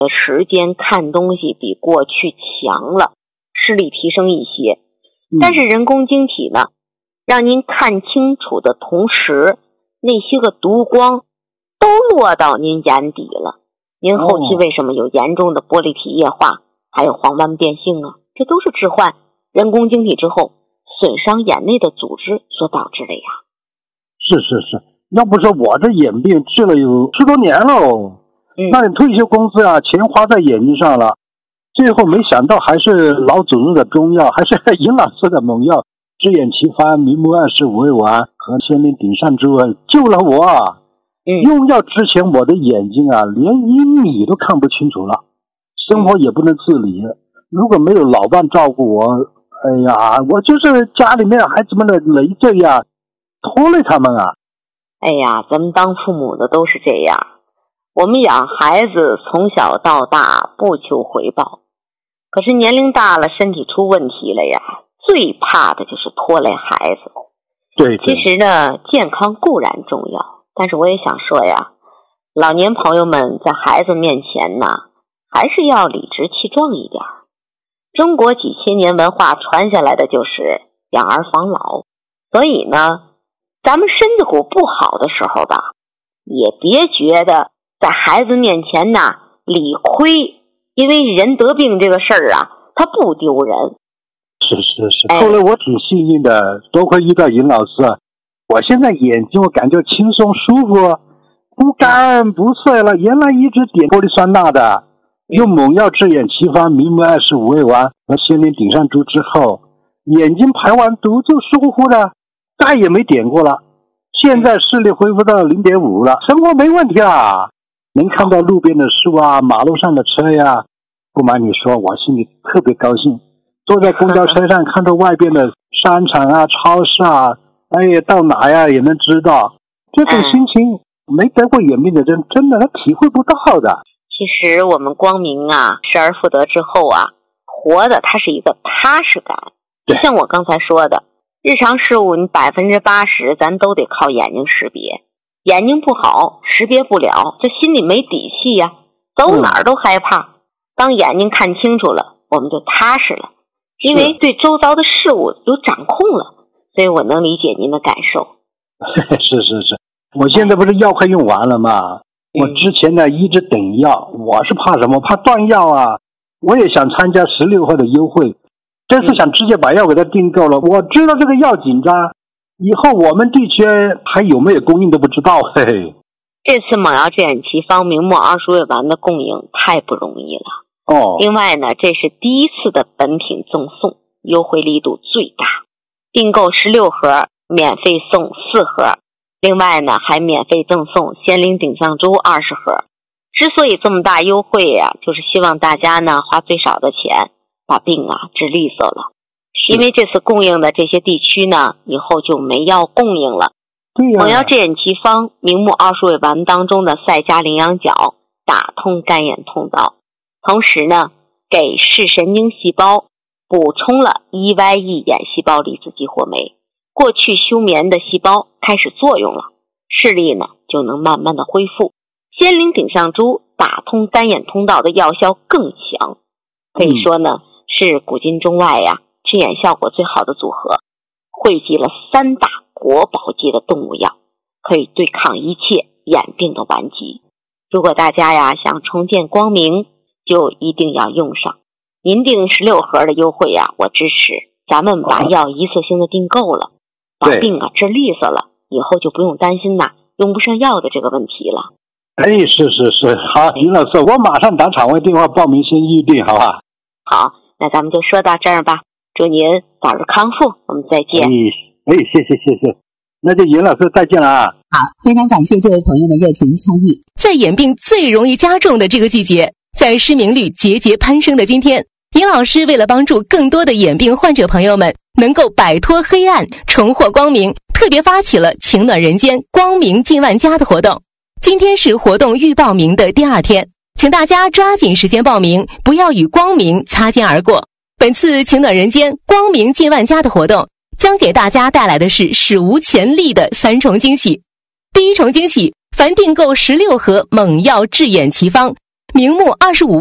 时间看东西比过去强了，视力提升一些。但是人工晶体呢，让您看清楚的同时，那些个毒光都落到您眼底了。您后期为什么有严重的玻璃体液化，还有黄斑变性啊？这都是置换人工晶体之后损伤眼内的组织所导致的呀。 是，要不说我这眼病治了有10多年了，那你退休工资啊，钱花在眼睛上了，最后没想到还是老祖宗的中药，还是尹老师的猛药，只眼奇方、明目暗视五味丸和仙灵顶上珠救了我啊。用药之前我的眼睛啊连1米都看不清楚了，生活也不能自理，如果没有老伴照顾我，哎呀，我就是家里面孩子们的累赘呀，拖累他们啊。 哎呀，咱们当父母的都是这样，我们养孩子从小到大不求回报，可是年龄大了身体出问题了呀，最怕的就是拖累孩子。 对， 其实呢，健康固然重要，但是我也想说呀，老年朋友们在孩子面前呢，还是要理直气壮一点。中国几千年文化传下来的就是养儿防老，所以呢，咱们身子骨不好的时候吧，也别觉得在孩子面前呢理亏，因为人得病这个事儿啊，它不丢人。 是，后来我挺幸运的，多亏遇到尹老师，我现在眼睛我感觉轻松舒服，不干不涩了。原来一直点玻璃酸钠的，用猛药治眼奇方、明目暗视五味丸和仙灵顶上珠之后，眼睛排完毒就舒乎的，再也没点过了。现在视力恢复到0.5了，生活没问题了，能看到路边的树啊，马路上的车呀。不瞒你说，我心里特别高兴，坐在公交车上看着外边的商场啊、超市啊，哎，到哪呀也能知道。这种心情没得过眼病的人真的他体会不到的。 其实我们光明啊，失而复得之后啊，活的它是一个踏实感。就像我刚才说的，日常事物你80%咱都得靠眼睛识别，眼睛不好识别不了，这心里没底气呀，走哪儿都害怕。当眼睛看清楚了，我们就踏实了，因为对周遭的事物有掌控了，所以我能理解您的感受。 是，我现在不是药快用完了吗？我之前呢一直等药，我是怕什么？怕断药啊！我也想参加16号的优惠，这次想直接把药给他订购了。我知道这个药紧张，以后我们地区还有没有供应都不知道。嘿嘿， 这次猛药治眼奇方、明目20味丸的供应太不容易了。另外呢，这是第一次的本品赠送，优惠力度最大，订购16盒免费送4盒，另外呢还免费赠送仙灵顶上珠20盒。之所以这么大优惠呀，就是希望大家呢花最少的钱把病啊治利索了。因为这次供应的这些地区呢，以后就没药供应了。猛药治眼奇方、明目20味丸当中的赛迦羚羊角打通干眼通道，同时呢给视神经细胞补充了EYE眼细胞离子激活酶，过去休眠的细胞开始作用了，视力呢就能慢慢的恢复。仙灵顶上珠打通干眼通道的药效更强，可以说呢是古今中外呀治眼效果最好的组合，汇集了3大国宝级的动物药，可以对抗一切眼病的顽疾。如果大家呀想重见光明，就一定要用上。您订16盒的优惠呀，我支持。咱们把药一次性的订购了，把病啊治利索了，以后就不用担心用不上药的这个问题了。 是，好，尹老师，我马上打场外电话报名先预定，好吧？ 好，那咱们就说到这儿吧。祝您早日康复，我们再见。 谢谢，那就尹老师再见了啊。 好，非常感谢这位朋友的热情参与。 在眼病最容易加重的这个季节，在失明率节节攀升的今天，尹老师为了帮助更多的眼病患者朋友们能够摆脱黑暗，重获光明，特别发起了情暖人间光明近万家的活动。今天是活动预报名的第2天，请大家抓紧时间报名，不要与光明擦肩而过。本次情暖人间光明近万家的活动将给大家带来的是史无前例的3重惊喜。第一重惊喜，凡订购16盒猛药治眼奇方明目25